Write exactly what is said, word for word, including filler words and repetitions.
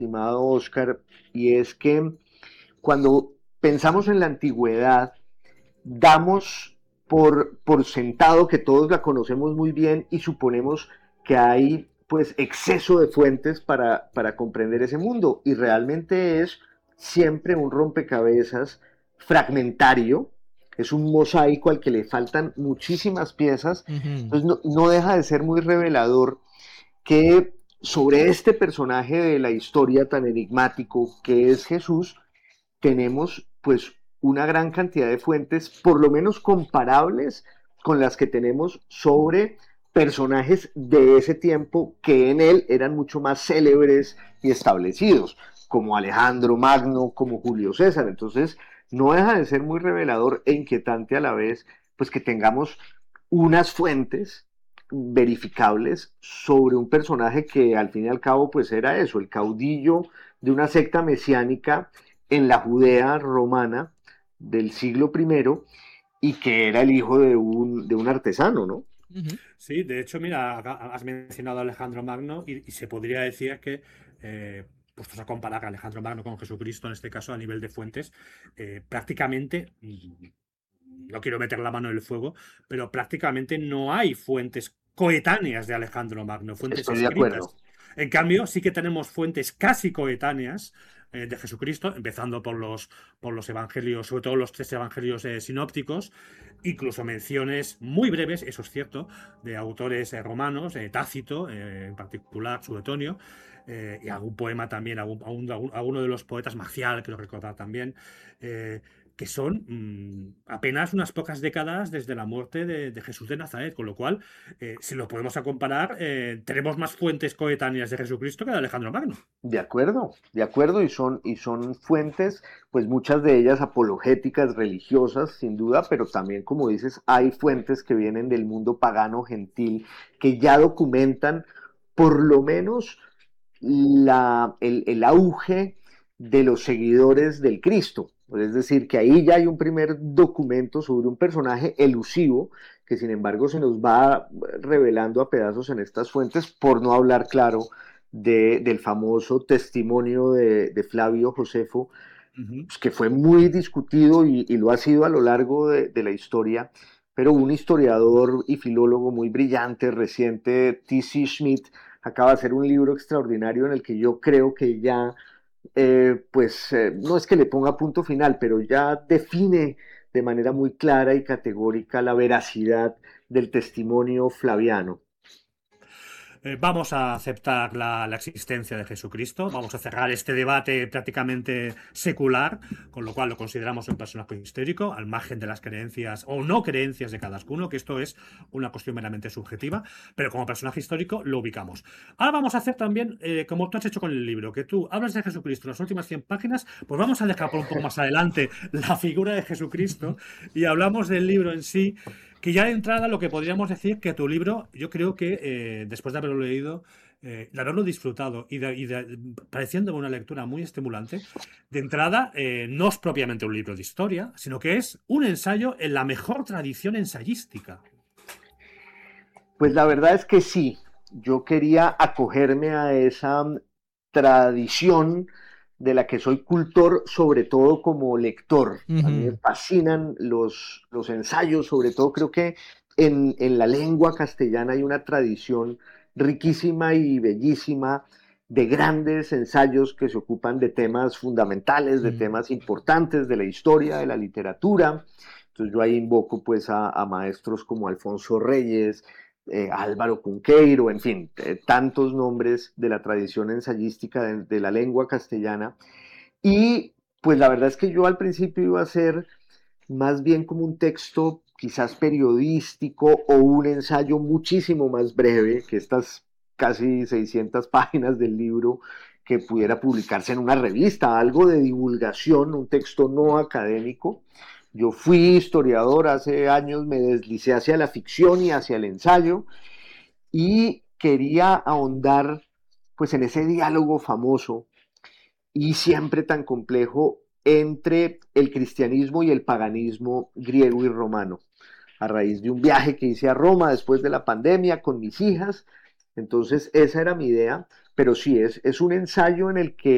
estimado Oscar, y es que cuando pensamos en la antigüedad, damos por, por sentado que todos la conocemos muy bien y suponemos que hay pues exceso de fuentes para, para comprender ese mundo, y realmente es siempre un rompecabezas fragmentario, es un mosaico al que le faltan muchísimas piezas. Ujú. Entonces no, no deja de ser muy revelador que sobre este personaje de la historia tan enigmático que es Jesús, tenemos pues una gran cantidad de fuentes, por lo menos comparables con las que tenemos sobre personajes de ese tiempo que en él eran mucho más célebres y establecidos, como Alejandro Magno, como Julio César. Entonces, no deja de ser muy revelador e inquietante a la vez, pues que tengamos unas fuentes verificables sobre un personaje que al fin y al cabo pues era eso, el caudillo de una secta mesiánica en la Judea romana del siglo primero y que era el hijo de un, de un artesano, ¿no? Ujú. Sí, de hecho, mira, ha- has mencionado a Alejandro Magno y, y se podría decir que, eh, puestos a comparar a Alejandro Magno con Jesucristo, en este caso a nivel de fuentes, eh, prácticamente, mm, no quiero meter la mano en el fuego, pero prácticamente no hay fuentes coetáneas de Alejandro Magno, fuentes Estoy de acuerdo. escritas. En cambio, sí que tenemos fuentes casi coetáneas eh, de Jesucristo, empezando por los, por los evangelios, sobre todo los tres evangelios eh, sinópticos, incluso menciones muy breves, eso es cierto, de autores eh, romanos, eh, Tácito, eh, en particular Suetonio, eh, y algún poema también, algún, algún, algún- alguno de los poetas, Marcial, creo recordar también, eh, que son mm, apenas unas pocas décadas desde la muerte de, de Jesús de Nazaret, con lo cual, eh, si lo podemos a comparar, eh, tenemos más fuentes coetáneas de Jesucristo que de Alejandro Magno. De acuerdo, de acuerdo, y son, y son fuentes, pues muchas de ellas apologéticas, religiosas, sin duda, pero también, como dices, hay fuentes que vienen del mundo pagano gentil que ya documentan por lo menos la, el, el auge de los seguidores del Cristo. Es decir, que ahí ya hay un primer documento sobre un personaje elusivo que sin embargo se nos va revelando a pedazos en estas fuentes, por no hablar, claro, de, del famoso testimonio de, de Flavio Josefo, Ujú. pues, que fue muy discutido y, y, lo ha sido a lo largo de, de la historia, pero un historiador y filólogo muy brillante, reciente, T C. Schmidt, acaba de hacer un libro extraordinario en el que yo creo que ya, eh, pues, eh, no es que le ponga punto final, pero ya define de manera muy clara y categórica la veracidad del testimonio flaviano. Eh, vamos a aceptar la, la existencia de Jesucristo, vamos a cerrar este debate prácticamente secular, con lo cual lo consideramos un personaje histórico, al margen de las creencias o no creencias de cada uno, que esto es una cuestión meramente subjetiva, pero como personaje histórico lo ubicamos. Ahora vamos a hacer también, eh, como tú has hecho con el libro, que tú hablas de Jesucristo en las últimas cien páginas, pues vamos a dejar por un poco más adelante la figura de Jesucristo y hablamos del libro en sí, que ya de entrada lo que podríamos decir que tu libro, yo creo que eh, después de haberlo leído, eh, de haberlo disfrutado y, de, y de, pareciéndome una lectura muy estimulante, de entrada eh, no es propiamente un libro de historia, sino que es un ensayo en la mejor tradición ensayística. Pues la verdad es que sí, yo quería acogerme a esa tradición de la que soy cultor, sobre todo como lector. A mí me Ujú. fascinan los, los ensayos, sobre todo creo que en, en la lengua castellana hay una tradición riquísima y bellísima de grandes ensayos que se ocupan de temas fundamentales, de Mm. temas importantes de la historia, de la literatura. Entonces yo ahí invoco pues a, a maestros como Alfonso Reyes, eh, Álvaro Cunqueiro, en fin, eh, tantos nombres de la tradición ensayística de, de, la lengua castellana. Y pues la verdad es que yo al principio iba a ser más bien como un texto quizás periodístico o un ensayo muchísimo más breve que estas casi seiscientas páginas del libro que pudiera publicarse en una revista, algo de divulgación, un texto no académico. Yo fui historiador hace años, me deslicé hacia la ficción y hacia el ensayo y quería ahondar pues en ese diálogo famoso y siempre tan complejo entre el cristianismo y el paganismo griego y romano, a raíz de un viaje que hice a Roma después de la pandemia con mis hijas. Entonces esa era mi idea, pero sí, es, es un ensayo en el que